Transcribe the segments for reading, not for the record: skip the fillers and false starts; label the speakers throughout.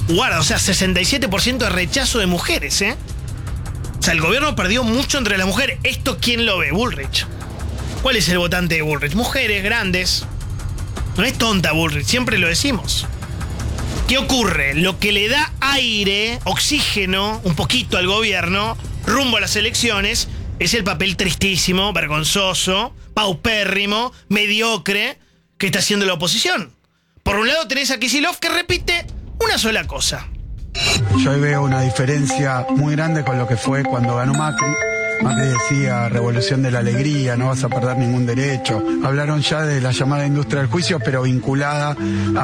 Speaker 1: Guarda, o sea, 67% de rechazo de mujeres, ¿eh? O sea, el gobierno perdió mucho entre las mujeres. ¿Esto quién lo ve? Bullrich. ¿Cuál es el votante de Bullrich? Mujeres grandes. No es tonta Bullrich, siempre lo decimos. ¿Qué ocurre? Lo que le da aire, oxígeno, un poquito al gobierno, rumbo a las elecciones, es el papel tristísimo, vergonzoso, paupérrimo, mediocre, que está haciendo la oposición. Por un lado tenés a Kicillof que repite una sola cosa.
Speaker 2: Yo ahí veo una diferencia muy grande con lo que fue cuando ganó Macri. Macri decía revolución de la alegría, no vas a perder ningún derecho. Hablaron ya de la llamada industria del juicio, pero vinculada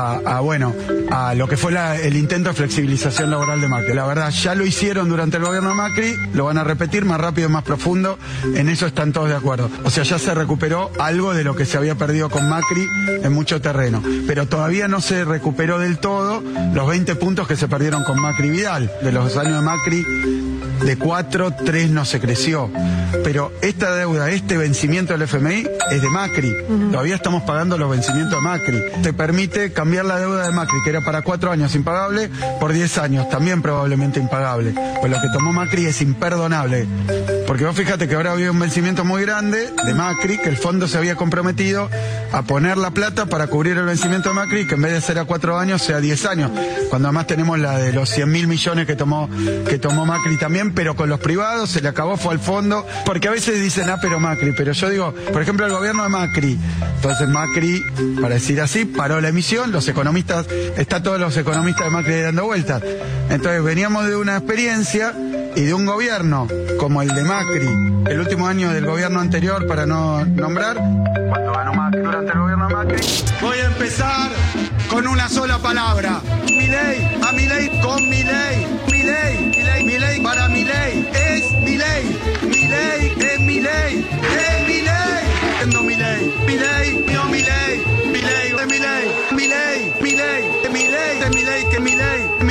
Speaker 2: a lo que fue el intento de flexibilización laboral de Macri. La verdad, ya lo hicieron durante el gobierno de Macri, lo van a repetir más rápido y más profundo, en eso están todos de acuerdo. O sea, ya se recuperó algo de lo que se había perdido con Macri en mucho terreno, pero todavía no se recuperó del todo los 20 puntos que se perdieron con Macri y Vidal. De los años de Macri, de 4, 3 no se creció. Pero esta deuda, este vencimiento del FMI es de Macri. Todavía estamos pagando los vencimientos de Macri. Te permite cambiar la deuda de Macri, que era para 4 años impagable, por 10 años, también probablemente impagable. Pues lo que tomó Macri es imperdonable. Porque vos fíjate que ahora había un vencimiento muy grande de Macri, que el fondo se había comprometido a poner la plata para cubrir el vencimiento de Macri, que en vez de ser a 4 años, sea 10 años. Cuando además tenemos la de los 100.000 millones que tomó Macri también, pero con los privados se le acabó, fue al fondo, porque a veces dicen, pero Macri, pero yo digo, por ejemplo, el gobierno de Macri. Entonces Macri, para decir así, paró la emisión, los economistas, todos los economistas de Macri dando vueltas. Entonces veníamos de una experiencia y de un gobierno como el de Macri, el último año del gobierno anterior, para no nombrar, cuando ganó Macri, durante el gobierno de Macri. Voy a empezar con una sola palabra. Milei, a Milei, con Milei. Milei para Milei, es Milei. Milei, es Milei, es Milei. Entiendo Milei, mío Milei. Milei, de Milei, Milei, de Milei, que Milei, de Milei, que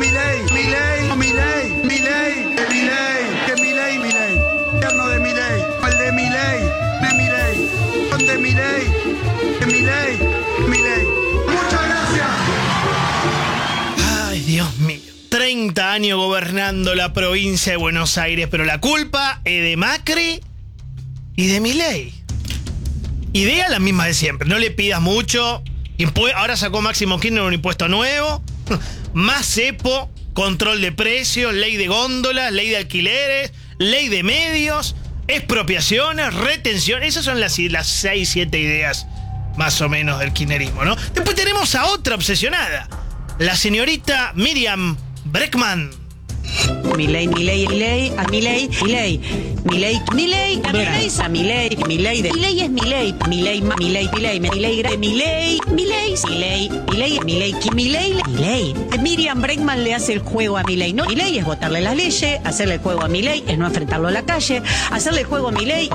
Speaker 2: Milei. Gobierno de Milei, el de Milei, de Milei. Muchas gracias.
Speaker 1: Ay, Dios mío. 30 años gobernando la provincia de Buenos Aires, pero la culpa es de Macri y de Milei. Idea la misma de siempre, no le pidas mucho. Ahora sacó Máximo Kirchner un impuesto nuevo, más cepo, control de precios, ley de góndolas, ley de alquileres, ley de medios, expropiaciones, retención. Esas son las 6, 7 ideas más o menos del kirchnerismo, ¿no? Después tenemos a otra obsesionada, la señorita Miriam Bregman.
Speaker 3: Milei, a Milei, a Milei es Milei, Miriam Bregman le hace el juego a Milei, ¿no? Milei es votarle las leyes, hacerle el juego a Milei es no enfrentarlo a la calle, hacerle el juego a Milei,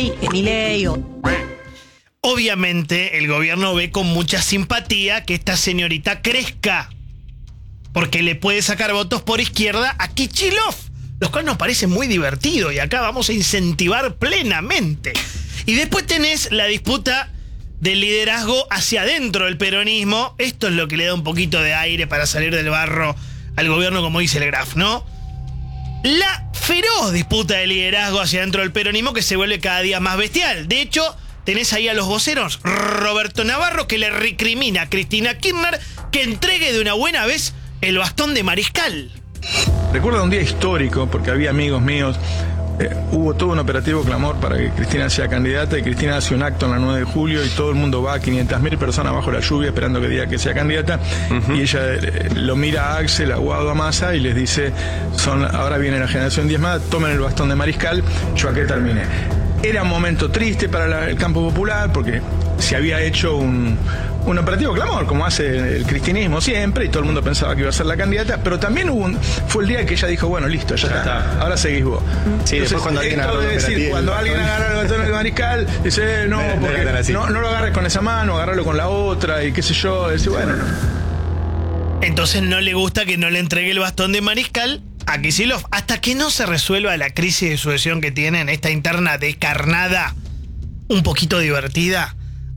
Speaker 1: Obviamente el gobierno ve con mucha simpatía que esta señorita crezca, porque le puede sacar votos por izquierda a Kicillof, los cuales nos parece muy divertido y acá vamos a incentivar plenamente. Y después tenés la disputa del liderazgo hacia adentro del peronismo. Esto es lo que le da un poquito de aire para salir del barro al gobierno, como dice el Graf, ¿no? La feroz disputa de liderazgo hacia adentro del peronismo, que se vuelve cada día más bestial. De hecho, tenés ahí a los voceros, Roberto Navarro, que le recrimina a Cristina Kirchner que entregue de una buena vez el bastón de mariscal.
Speaker 4: Recuerdo un día histórico, porque había amigos míos, hubo todo un operativo clamor para que Cristina sea candidata, y Cristina hace un acto en la 9 de julio y todo el mundo va, 500.000 personas bajo la lluvia esperando que diga que sea candidata, y ella lo mira a Axel, a Guado, a Massa y les dice, ahora viene la generación diezmada, tomen el bastón de mariscal, yo aquí terminé. Era un momento triste para el campo popular porque se había hecho un operativo clamor, como hace el cristianismo siempre, y todo el mundo pensaba que iba a ser la candidata, pero también fue el día que ella dijo, bueno, listo, ya está, ahora seguís vos.
Speaker 5: Sí, entonces, después
Speaker 4: cuando alguien agarra el bastón del mariscal, dice, no, porque no lo agarres con esa mano, agarralo con la otra, y qué sé yo, dice, bueno.
Speaker 1: Entonces no le gusta que no le entregue el bastón de mariscal a Kicillof hasta que no se resuelva la crisis de sucesión que tienen, esta interna descarnada, un poquito divertida,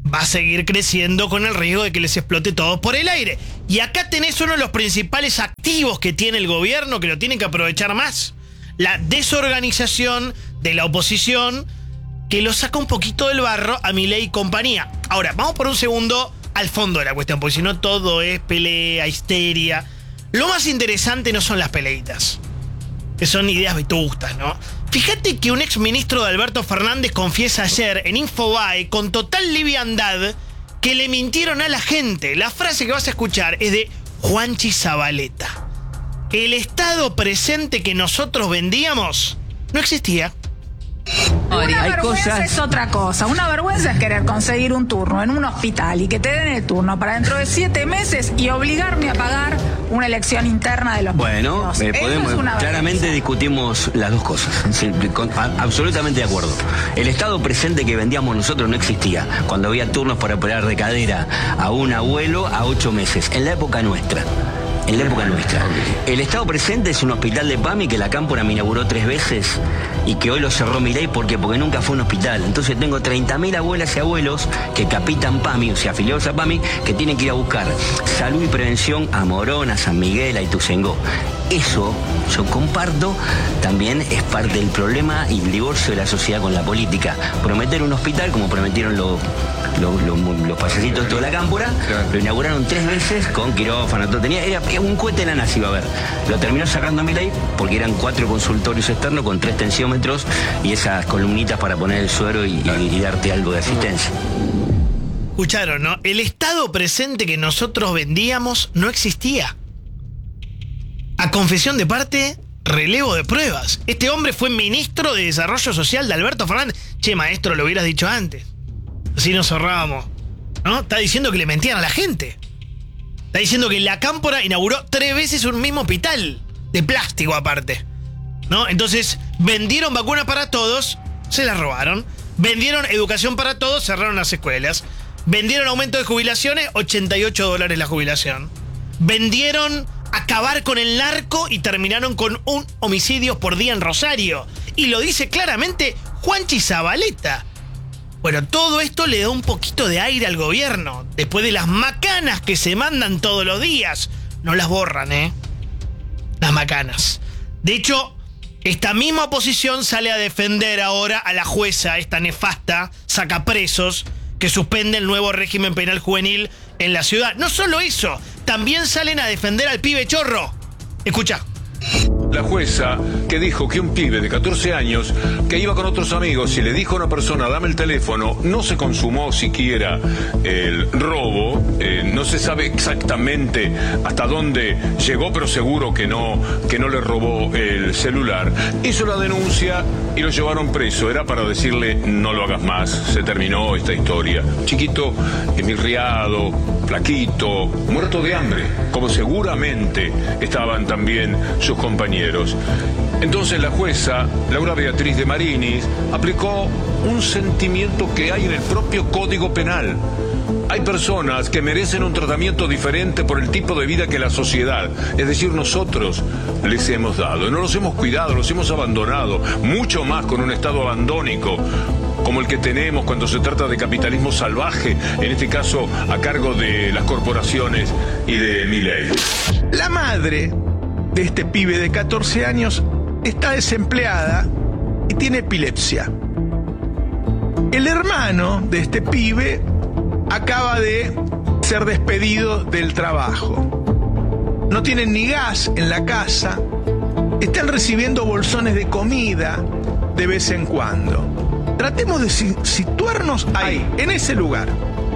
Speaker 1: va a seguir creciendo con el riesgo de que les explote todo por el aire. Y acá tenés uno de los principales activos que tiene el gobierno, que lo tienen que aprovechar más. La desorganización de la oposición, que lo saca un poquito del barro a Milei y compañía. Ahora, vamos por un segundo al fondo de la cuestión, porque si no todo es pelea, histeria. Lo más interesante no son las peleitas, que son ideas vetustas, ¿no? Fíjate que un exministro de Alberto Fernández confiesa ayer en Infobae con total liviandad que le mintieron a la gente. La frase que vas a escuchar es de Juanchi Zabaleta. El estado presente que nosotros vendíamos no existía.
Speaker 5: Una vergüenza es otra cosa. Una vergüenza es querer conseguir un turno en un hospital y que te den el turno para dentro de 7 meses y obligarme a pagar una elección interna de los
Speaker 6: Bueno, podemos, claramente discutimos las dos cosas. Sí, absolutamente de acuerdo. El estado presente que vendíamos nosotros no existía. Cuando había turnos para operar de cadera a un abuelo a 8 meses. En la época nuestra. En la época nuestra. El estado presente es un hospital de PAMI que la Cámpora me inauguró 3 veces y que hoy lo cerró Milei porque nunca fue un hospital. Entonces tengo 30.000 abuelas y abuelos que capitan PAMI, o sea, afiliados a PAMI, que tienen que ir a buscar salud y prevención a Morón, a San Miguel, a Ituzaingó. Eso yo comparto, también es parte del problema y el divorcio de la sociedad con la política. Prometer un hospital, como prometieron los payasitos de toda la Cámpora, lo inauguraron 3 veces con quirófano, todo era un cohete de la NASA iba a ver. Lo terminó sacando a Milei porque eran 4 consultorios externos con 3 tensiómetros y esas columnitas para poner el suero y darte algo de asistencia.
Speaker 1: Escucharon, ¿no? El estado presente que nosotros vendíamos no existía. A confesión de parte, relevo de pruebas. Este hombre fue ministro de Desarrollo Social de Alberto Fernández. Che, maestro, lo hubieras dicho antes. Así nos ahorrábamos. ¿No? Está diciendo que le mentían a la gente. Está diciendo que la Cámpora inauguró 3 veces un mismo hospital. De plástico aparte. ¿No? Entonces, vendieron vacunas para todos, se las robaron. Vendieron educación para todos, cerraron las escuelas. Vendieron aumento de jubilaciones, $88 la jubilación. Vendieron acabar con el narco y terminaron con un homicidio por día en Rosario. Y lo dice claramente Juanchi Zabaleta. Bueno, todo esto le da un poquito de aire al gobierno, después de las macanas que se mandan todos los días. No las borran, las macanas. De hecho, esta misma oposición sale a defender ahora a la jueza, esta nefasta, sacapresos, que suspende el nuevo régimen penal juvenil en la ciudad. No solo eso, también salen a defender al pibe chorro. Escucha.
Speaker 7: La jueza que dijo que un pibe de 14 años que iba con otros amigos y le dijo a una persona dame el teléfono, no se consumó siquiera el robo, no se sabe exactamente hasta dónde llegó, pero seguro que no le robó el celular. Hizo la denuncia y lo llevaron preso. Era para decirle no lo hagas más, se terminó esta historia. Chiquito, esmirriado, flaquito, muerto de hambre, como seguramente estaban también sus compañeros. Entonces la jueza, Laura Beatriz de Marinis, aplicó un sentimiento que hay en el propio Código Penal. Hay personas que merecen un tratamiento diferente por el tipo de vida que la sociedad, es decir, nosotros les hemos dado. No los hemos cuidado, los hemos abandonado, mucho más con un estado abandónico como el que tenemos cuando se trata de capitalismo salvaje, en este caso a cargo de las corporaciones y de Milei.
Speaker 8: La madre de este pibe de 14 años está desempleada y tiene epilepsia. El hermano de este pibe acaba de ser despedido del trabajo. No tienen ni gas en la casa. Están recibiendo bolsones de comida de vez en cuando. Tratemos de situarnos ahí, en ese lugar.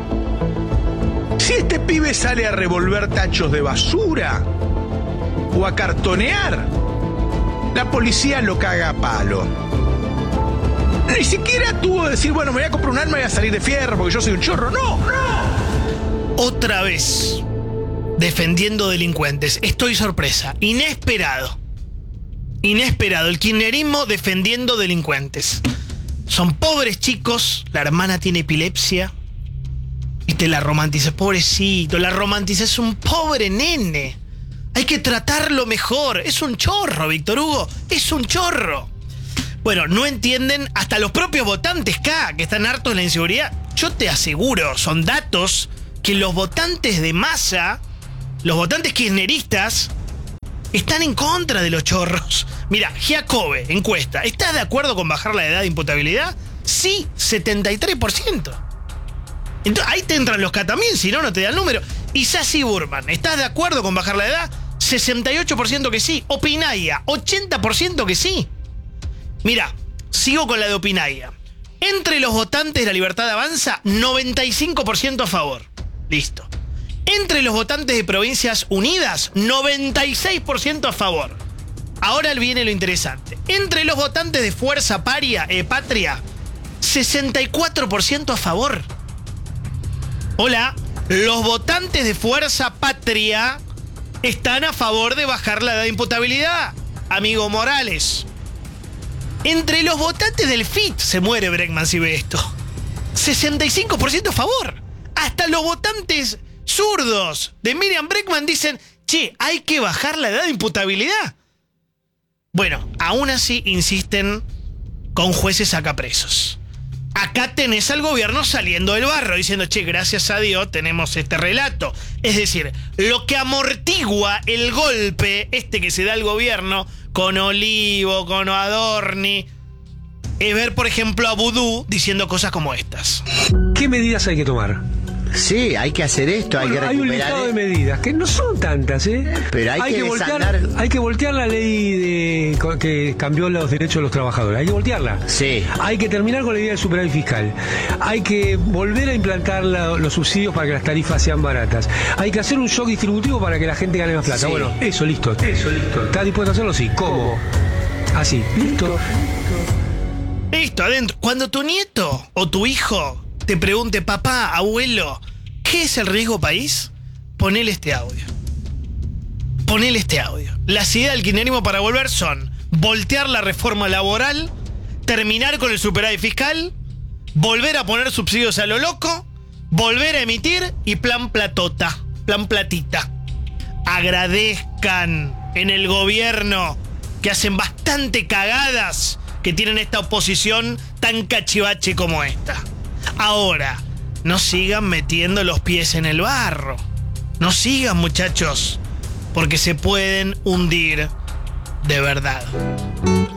Speaker 8: Si este pibe sale a revolver tachos de basura o a cartonear, la policía lo caga a palo. Ni siquiera tuvo que decir, bueno, me voy a comprar un arma y voy a salir de fierro porque yo soy un chorro. No.
Speaker 1: Otra vez defendiendo delincuentes. Estoy sorpresa. Inesperado. El kirchnerismo defendiendo delincuentes. Son pobres chicos, la hermana tiene epilepsia y te la romantizas, pobrecito, la romantizas, es un pobre nene. Hay que tratarlo mejor. Es un chorro, Víctor Hugo. Es un chorro. Bueno, no entienden hasta los propios votantes K, que están hartos de la inseguridad. yo te aseguro, son datos que los votantes de Massa, los votantes kirchneristas, están en contra de los chorros. Mira, Giacobbe, encuesta, ¿estás de acuerdo con bajar la edad de imputabilidad? Sí, 73%. Entonces, ahí te entran los también, si no, no te da el número. Y Sassi Burman, ¿estás de acuerdo con bajar la edad? 68% que sí. Opinaya, 80% que sí. Mira, sigo con la de Opinaya. Entre los votantes de La Libertad Avanza, 95% a favor. Listo. Entre los votantes de Provincias Unidas, 96% a favor. Ahora viene lo interesante. Entre los votantes de Fuerza Patria, 64% a favor. Hola, los votantes de Fuerza Patria están a favor de bajar la edad de imputabilidad, amigo Morales. Entre los votantes del FIT, se muere Bregman si ve esto, 65% a favor. Hasta los votantes zurdos de Miriam Bregman dicen, che, hay que bajar la edad de imputabilidad. Bueno, aún así insisten con jueces sacapresos. Acá tenés al gobierno saliendo del barro, diciendo, che, gracias a Dios tenemos este relato. Es decir, lo que amortigua el golpe que se da al gobierno con Olivo, con Adorni, es ver, por ejemplo, a Vudú diciendo cosas como estas.
Speaker 9: ¿Qué medidas hay que tomar?
Speaker 10: Sí, hay que hacer esto, hay que recuperar.
Speaker 9: Hay un listado de medidas, que no son tantas,
Speaker 10: pero hay que
Speaker 9: hay que voltear la ley que cambió los derechos de los trabajadores. Hay que voltearla.
Speaker 10: Sí.
Speaker 9: Hay que terminar con la idea del superávit fiscal. Hay que volver a implantar los subsidios para que las tarifas sean baratas. Hay que hacer un shock distributivo para que la gente gane más plata.
Speaker 10: Sí.
Speaker 9: Bueno, eso, listo. ¿Estás dispuesto a hacerlo? Sí. ¿Cómo? Así, listo.
Speaker 1: Listo, adentro. Cuando tu nieto o tu hijo te pregunte, papá, abuelo, ¿qué es el riesgo país? Ponele este audio. Las ideas del kirchnerismo para volver son voltear la reforma laboral, terminar con el superávit fiscal, volver a poner subsidios a lo loco, volver a emitir y plan platita. Agradezcan en el gobierno que hacen bastante cagadas que tienen esta oposición tan cachivache como esta. Ahora, no sigan metiendo los pies en el barro. No sigan, muchachos, porque se pueden hundir de verdad.